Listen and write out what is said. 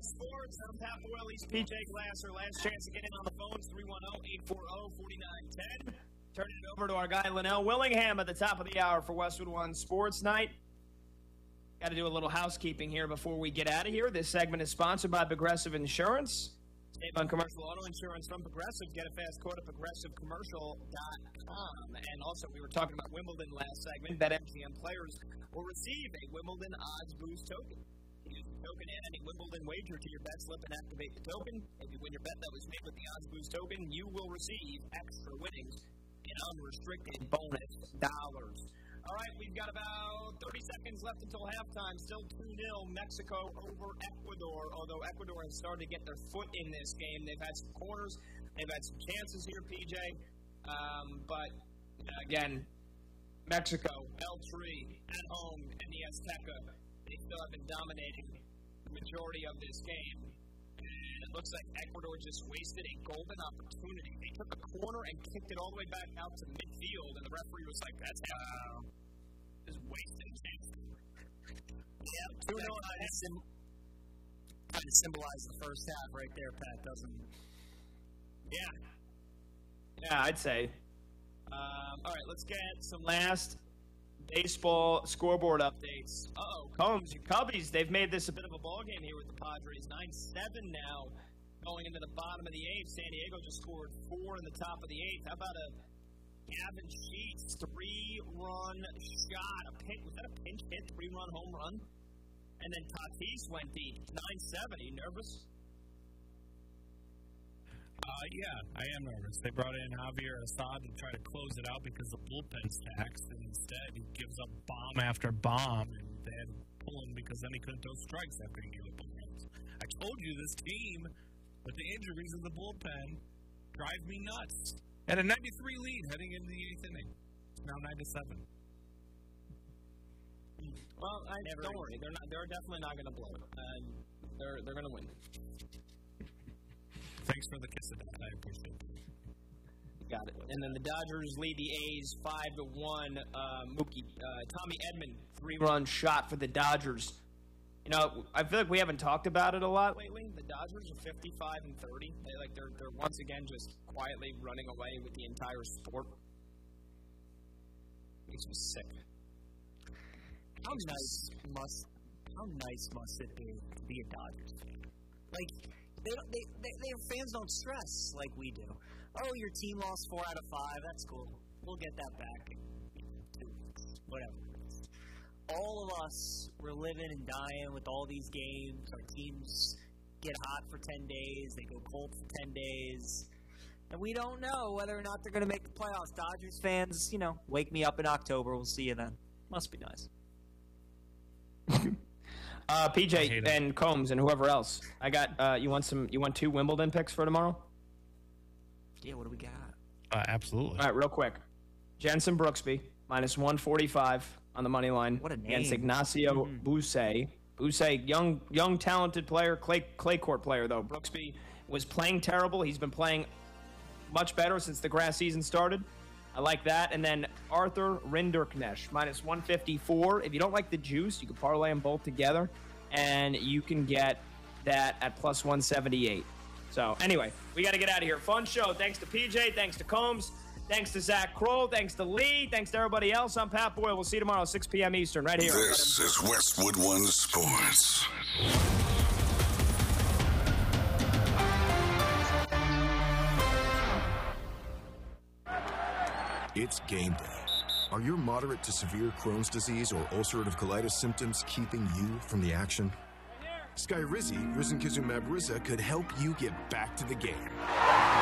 Sports. I'm Pat Boyle. He's PJ Glasser. Last chance to get in on the phones, 310-840-4910. Turning it over to our guy, Linnell Willingham, at the top of the hour for Westwood One Sports Night. Got to do a little housekeeping here before we get out of here. This segment is sponsored by Progressive Insurance. Save on commercial auto insurance from Progressive. Get a fast quote at progressivecommercial.com. And also, we were talking about Wimbledon last segment. BetMGM players will receive a Wimbledon Odds Boost token. Use the token and any Wimbledon wager to your bet slip and activate the token. If you win your bet that was made with the Odds Boost token, you will receive extra winnings in unrestricted bonus dollars. All right, we've got about 30 seconds left until halftime. Still 2-0 Mexico over Ecuador, although Ecuador has started to get their foot in this game. They've had some corners. They've had some chances here, PJ. But, again, Mexico, El Tri, at home, and the Azteca, they still have been dominating the majority of this game. And it looks like Ecuador just wasted a golden opportunity. They took a corner and kicked it all the way back out to midfield, and the referee was like, that's how just wasted chance. Yeah, 2-0 kind of symbolized the first half right there, Pat, doesn't it? Yeah, I'd say. All right, let's get some last baseball scoreboard updates. Combs, your Cubbies, they've made this a bit of a ball game here with the Padres. 9-7 now, going into the bottom of the eighth. San Diego just scored 4 in the top of the eighth. How about a Gavin Sheets 3-run shot? Was that a pinch hit, 3-run home run? And then Tatis went deep. 9-7. Are you nervous? Yeah, I am nervous. They brought in Javier Assad to try to close it out because the bullpen's taxed, and instead he gives up bomb after bomb, and they had to pull him because then he couldn't throw strikes after he gave up bombs. I told you this team, with the injuries in the bullpen, drive me nuts. Had a 93 lead heading into the eighth inning. It's now 9-7. Well, don't worry. They're definitely not going to blow it. They're going to win. Thanks for the kiss of that. I appreciate it. Got it. And then the Dodgers lead the A's 5-1. Tommy Edman, 3-run shot for the Dodgers. You know, I feel like we haven't talked about it a lot lately. The Dodgers are 55-30. They're once again just quietly running away with the entire sport. Makes me sick. How nice must it be to be a Dodgers fan? Like, their fans don't stress like we do. Oh, your team lost 4 out of 5. That's cool. We'll get that back in 2 weeks. Whatever it is. All of us, we're living and dying with all these games. Our teams get hot for 10 days. They go cold for 10 days. And we don't know whether or not they're going to make the playoffs. Dodgers fans, wake me up in October. We'll see you then. Must be nice. PJ and Combs and whoever else. I got you want 2 Wimbledon picks for tomorrow? Yeah, what do we got? Absolutely. All right, real quick. Jensen Brooksby, -145 on the money line. What a name. Against Ignacio Busey. Busey, young talented player, clay court player, though. Brooksby was playing terrible. He's been playing much better since the grass season started. I like that. And then Arthur Rinderknecht, -154. If you don't like the juice, you can parlay them both together, and you can get that at +178. So, anyway, we got to get out of here. Fun show. Thanks to PJ. Thanks to Combs. Thanks to Zach Kroll. Thanks to Lee. Thanks to everybody else. I'm Pat Boyle. We'll see you tomorrow, 6 p.m. Eastern, right here. This is Westwood One Sports. It's game day. Are your moderate to severe Crohn's disease or ulcerative colitis symptoms keeping you from the action? Skyrizi, risankizumab Riza, could help you get back to the game.